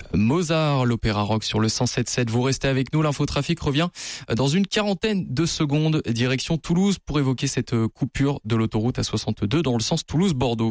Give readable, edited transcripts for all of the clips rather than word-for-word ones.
Mozart, l'opéra rock sur le 107.7. Vous restez avec nous, l'infotrafic revient dans une quarantaine de secondes, direction Toulouse pour évoquer cette coupure de l'autoroute A62 dans le sens Toulouse-Bordeaux.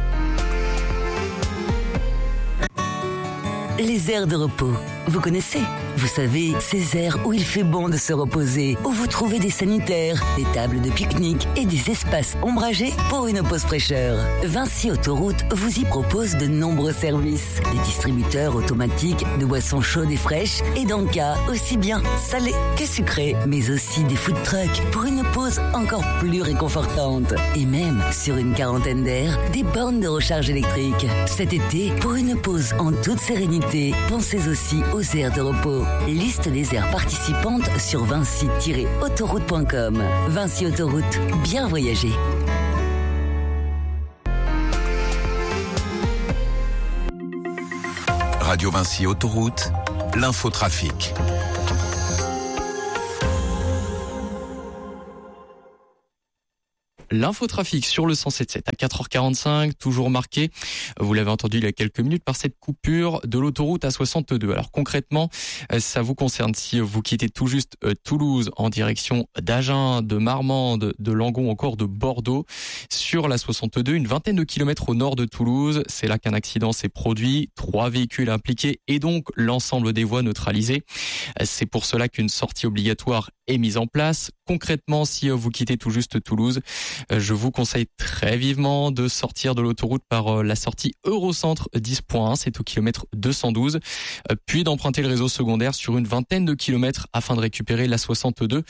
Les aires de repos, vous connaissez? Vous savez, ces aires où il fait bon de se reposer, où vous trouvez des sanitaires, des tables de pique-nique et des espaces ombragés pour une pause fraîcheur. Vinci Autoroute vous y propose de nombreux services. Des distributeurs automatiques de boissons chaudes et fraîches et d'encas aussi bien salées que sucrées, mais aussi des food trucks pour une pause encore plus réconfortante. Et même, sur une quarantaine d'aires, des bornes de recharge électrique. Cet été, pour une pause en toute sérénité, pensez aussi aux aires de repos. Liste des aires participantes sur vinci-autoroute.com. Vinci Autoroute, bien voyager. Radio Vinci Autoroute, l'infotrafic. L'infotrafic sur le 107.7 à 4h45, toujours marqué, vous l'avez entendu il y a quelques minutes, par cette coupure de l'autoroute A62. Alors concrètement, ça vous concerne si vous quittez tout juste Toulouse en direction d'Agen, de Marmande, de Langon, encore de Bordeaux. Sur la 62, une vingtaine de kilomètres au nord de Toulouse, c'est là qu'un accident s'est produit, 3 véhicules impliqués et donc l'ensemble des voies neutralisées. C'est pour cela qu'une sortie obligatoire est mise en place. Concrètement, si vous quittez tout juste Toulouse, je vous conseille très vivement de sortir de l'autoroute par la sortie Eurocentre 10.1, c'est au kilomètre 212, puis d'emprunter le réseau secondaire sur une vingtaine de kilomètres afin de récupérer la 62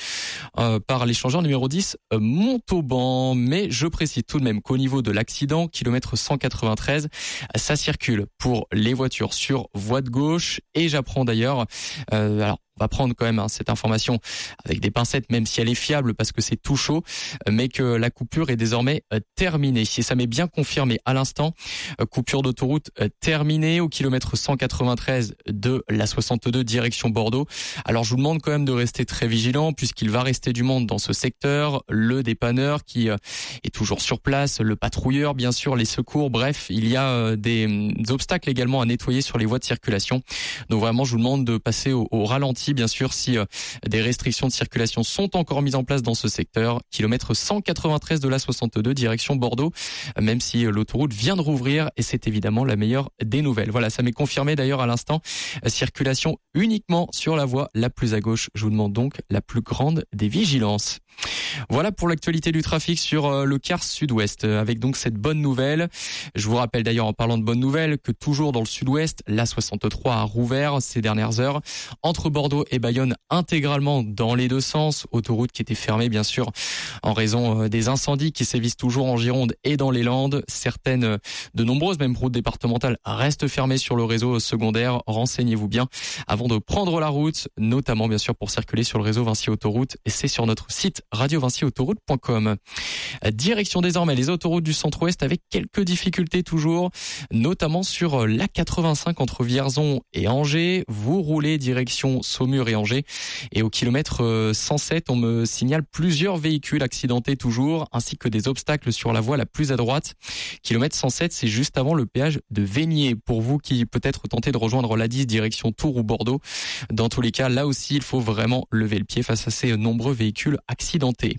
par l'échangeur numéro 10 Montauban. Mais je précise tout de même qu'au niveau de l'accident, kilomètre 193, ça circule pour les voitures sur voie de gauche et j'apprends d'ailleurs, alors on va prendre quand même cette information avec des pincettes, même si elle est fiable parce que c'est tout chaud, mais que la coupure est désormais terminée. Et ça m'est bien confirmé à l'instant, coupure d'autoroute terminée au kilomètre 193 de la 62 direction Bordeaux. Alors je vous demande quand même de rester très vigilant puisqu'il va rester du monde dans ce secteur, le dépanneur qui est toujours sur place, le patrouilleur bien sûr, les secours, bref, il y a des obstacles également à nettoyer sur les voies de circulation. Donc vraiment je vous demande de passer au ralenti. Bien sûr, si des restrictions de circulation sont encore mises en place dans ce secteur, kilomètre 193 de la 62 direction Bordeaux, même si l'autoroute vient de rouvrir et c'est évidemment la meilleure des nouvelles. Voilà, ça m'est confirmé d'ailleurs à l'instant, circulation uniquement sur la voie la plus à gauche. Je vous demande donc la plus grande des vigilances. Voilà pour l'actualité du trafic sur le quart sud-ouest, avec donc cette bonne nouvelle. Je vous rappelle d'ailleurs en parlant de bonne nouvelle que toujours dans le sud-ouest, la 63 a rouvert ces dernières heures entre Bordeaux et Bayonne intégralement dans les deux sens. Autoroute qui était fermée bien sûr en raison des incendies qui sévissent toujours en Gironde et dans les Landes. Certaines, de nombreuses même routes départementales restent fermées sur le réseau secondaire. Renseignez-vous bien avant de prendre la route, notamment bien sûr pour circuler sur le réseau Vinci Autoroute et c'est sur notre site radiovinciautoroute.com. Direction désormais les autoroutes du centre-ouest avec quelques difficultés toujours, notamment sur l'A85 entre Vierzon et Angers. Vous roulez direction Saumur et Angers et au kilomètre 107, on me signale plusieurs véhicules accidentés toujours, ainsi que des obstacles sur la voie la plus à droite. Kilomètre 107, c'est juste avant le péage de Vénier. Pour vous qui peut-être tentez de rejoindre l'A10 direction Tours ou Bordeaux, dans tous les cas, là aussi, il faut vraiment lever le pied face à ces nombreux véhicules accidentés.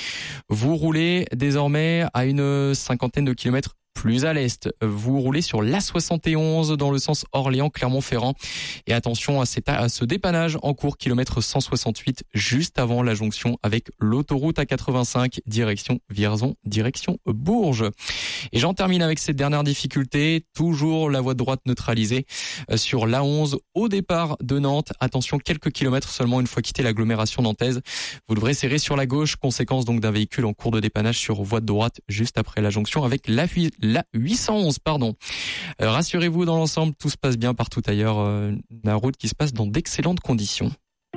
Vous roulez désormais à une cinquantaine de kilomètres plus à l'est. Vous roulez sur l'A71 dans le sens Orléans-Clermont-Ferrand. Et attention à ce dépannage en cours, kilomètre 168, juste avant la jonction avec l'autoroute A85, direction Vierzon, direction Bourges. Et j'en termine avec cette dernière difficulté, toujours la voie de droite neutralisée sur l'A11 au départ de Nantes. Attention, quelques kilomètres seulement une fois quitté l'agglomération nantaise. Vous devrez serrer sur la gauche, conséquence donc d'un véhicule en cours de dépannage sur voie de droite juste après la jonction avec la 811, pardon. Rassurez-vous, dans l'ensemble, tout se passe bien partout ailleurs. La route qui se passe dans d'excellentes conditions.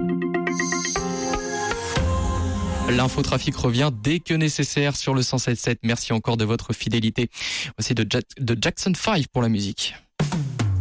L'infotrafic revient dès que nécessaire sur le 107.7. Merci encore de votre fidélité. Voici de Jackson 5 pour la musique.